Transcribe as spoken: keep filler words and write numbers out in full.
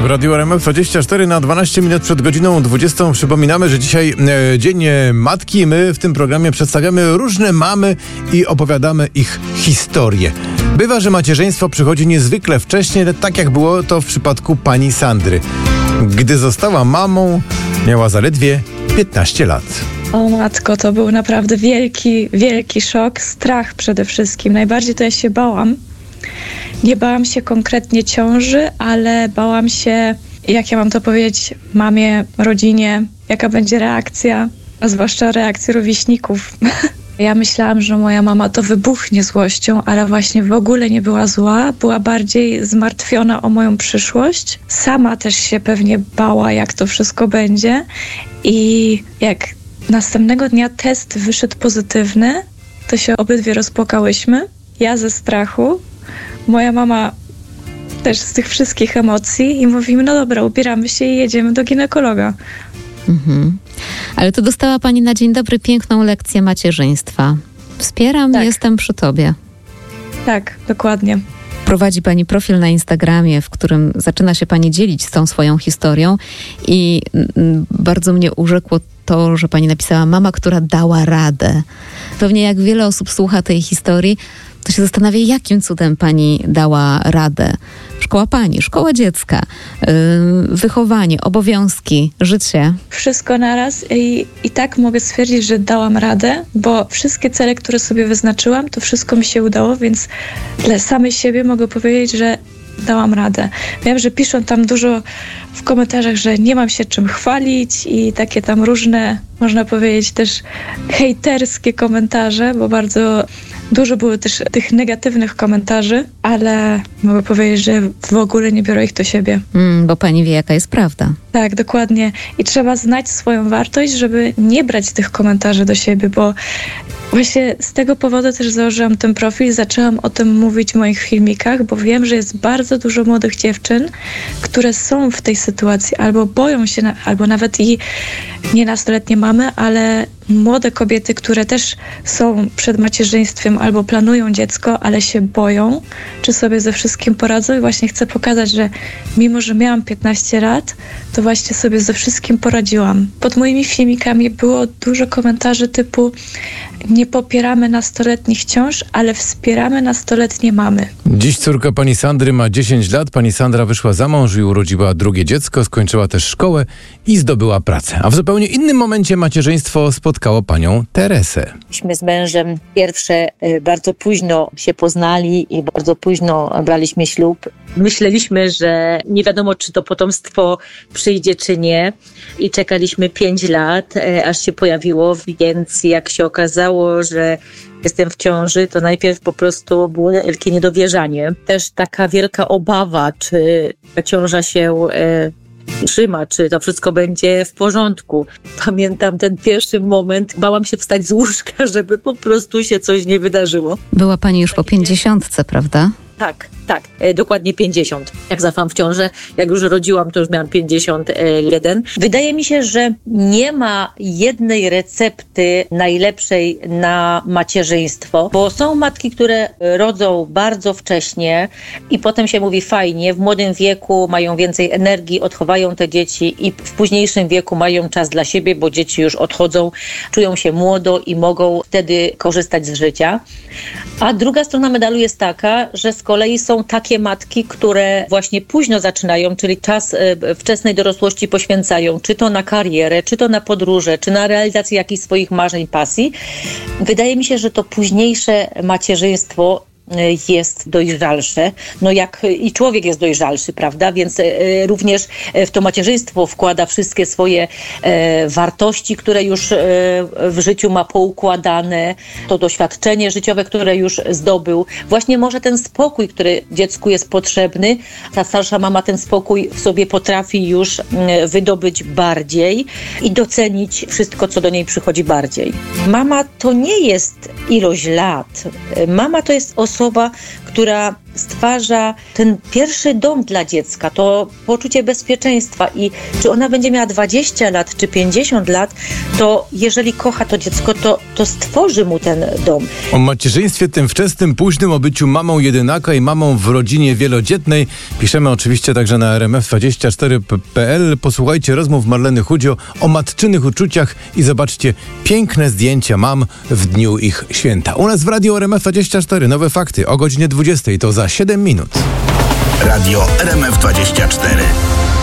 Radio R M F dwadzieścia cztery na dwanaście minut przed godziną dwudziestą. Przypominamy, że dzisiaj e, Dzień Matki. My w tym programie przedstawiamy różne mamy i opowiadamy ich historie. Bywa, że macierzyństwo przychodzi niezwykle wcześnie, tak jak było to w przypadku pani Sandry. Gdy została mamą, miała zaledwie piętnaście lat. O matko, to był naprawdę wielki, wielki szok, strach przede wszystkim. Najbardziej to ja się bałam. Nie bałam się konkretnie ciąży, ale bałam się, jak ja mam to powiedzieć, mamie, rodzinie, jaka będzie reakcja, a zwłaszcza reakcja rówieśników. Ja myślałam, że moja mama to wybuchnie złością, ale właśnie w ogóle nie była zła, była bardziej zmartwiona o moją przyszłość. Sama też się pewnie bała, jak to wszystko będzie. I jak następnego dnia test wyszedł pozytywny, to się obydwie rozpłakałyśmy. Ja ze strachu, moja mama też z tych wszystkich emocji i mówimy, no dobra, ubieramy się i jedziemy do ginekologa. Mhm. Ale to dostała pani na dzień dobry piękną lekcję macierzyństwa. Wspieram, tak. Jestem przy tobie. Tak, dokładnie. Prowadzi pani profil na Instagramie, w którym zaczyna się pani dzielić z tą swoją historią i mm, bardzo mnie urzekło to, że pani napisała mama, która dała radę. Pewnie jak wiele osób słucha tej historii, to się zastanawia, jakim cudem pani dała radę. Szkoła pani, szkoła dziecka, yy, wychowanie, obowiązki, życie. Wszystko naraz i, i tak mogę stwierdzić, że dałam radę, bo wszystkie cele, które sobie wyznaczyłam, to wszystko mi się udało, więc dla samej siebie mogę powiedzieć, że dałam radę. Wiem, że piszą tam dużo w komentarzach, że nie mam się czym chwalić i takie tam różne, można powiedzieć też hejterskie komentarze, bo bardzo dużo było też tych negatywnych komentarzy, ale mogę powiedzieć, że w ogóle nie biorę ich do siebie. Mm, bo pani wie, jaka jest prawda. Tak, dokładnie. I trzeba znać swoją wartość, żeby nie brać tych komentarzy do siebie, bo właśnie z tego powodu też założyłam ten profil, zaczęłam o tym mówić w moich filmikach, bo wiem, że jest bardzo dużo młodych dziewczyn, które są w tej sytuacji, albo boją się, na, albo nawet i nie nastoletnie mamy, ale młode kobiety, które też są przed macierzyństwem albo planują dziecko, ale się boją, czy sobie ze wszystkim poradzą. I właśnie chcę pokazać, że mimo, że miałam piętnaście lat, to właśnie sobie ze wszystkim poradziłam. Pod moimi filmikami było dużo komentarzy typu nie popieramy nastoletnich ciąż, ale wspieramy nastoletnie mamy. Dziś córka pani Sandry ma dziesięć lat. Pani Sandra wyszła za mąż i urodziła drugie dziecko, skończyła też szkołę i zdobyła pracę. A w zupełnie innym momencie macierzyństwo spotkało panią Teresę. Myśmy z mężem pierwsze bardzo późno się poznali i bardzo późno braliśmy ślub. Myśleliśmy, że nie wiadomo, czy to potomstwo przyjdzie, czy nie. I czekaliśmy pięć lat, aż się pojawiło, więc jak się okazało, że jestem w ciąży, to najpierw po prostu było wielkie niedowierzanie. Też taka wielka obawa, czy ta ciąża się e, trzyma, czy to wszystko będzie w porządku. Pamiętam ten pierwszy moment, bałam się wstać z łóżka, żeby po prostu się coś nie wydarzyło. Była pani już po pięćdziesiątce, prawda? Tak, tak, e, dokładnie pięćdziesiąt. Jak zaszłam w ciążę, jak już rodziłam, to już miałam pięćdziesiąt jeden. Wydaje mi się, że nie ma jednej recepty najlepszej na macierzyństwo, bo są matki, które rodzą bardzo wcześnie i potem się mówi fajnie, w młodym wieku mają więcej energii, odchowają te dzieci i w późniejszym wieku mają czas dla siebie, bo dzieci już odchodzą, czują się młodo i mogą wtedy korzystać z życia. A druga strona medalu jest taka, że z kolei są takie matki, które właśnie późno zaczynają, czyli czas wczesnej dorosłości poświęcają, czy to na karierę, czy to na podróże, czy na realizację jakichś swoich marzeń, pasji. Wydaje mi się, że to późniejsze macierzyństwo jest dojrzalsze, no jak i człowiek jest dojrzalszy, prawda, więc również w to macierzyństwo wkłada wszystkie swoje wartości, które już w życiu ma poukładane, to doświadczenie życiowe, które już zdobył, właśnie może ten spokój, który dziecku jest potrzebny, ta starsza mama ten spokój w sobie potrafi już wydobyć bardziej i docenić wszystko, co do niej przychodzi bardziej. Mama to nie jest ilość lat, mama to jest osoba, osoba, która stwarza ten pierwszy dom dla dziecka, to poczucie bezpieczeństwa i czy ona będzie miała dwadzieścia lat, czy pięćdziesiąt lat, to jeżeli kocha to dziecko, to, to stworzy mu ten dom. O macierzyństwie tym wczesnym, późnym, o byciu mamą jedynaka i mamą w rodzinie wielodzietnej piszemy oczywiście także na R M F dwadzieścia cztery kropka p l. Posłuchajcie rozmów Marleny Chudzio o matczynych uczuciach i zobaczcie piękne zdjęcia mam w dniu ich święta. U nas w Radio R M F dwadzieścia cztery nowe fakty o godzinie dwudziestej, to za siedem minut. Radio R M F dwadzieścia cztery.